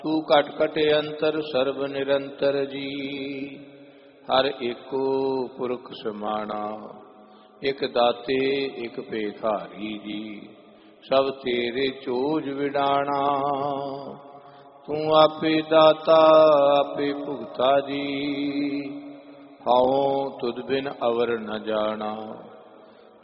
तू cut cut अंतर सर्व निरंतर जी। हर एको पुरख समाना, एक दाते एक भेखारी जी। सब तेरे चोज विडाना, तू आपे दाता आपे भुगता जी। हाओ तुद बिन अवर न जाना,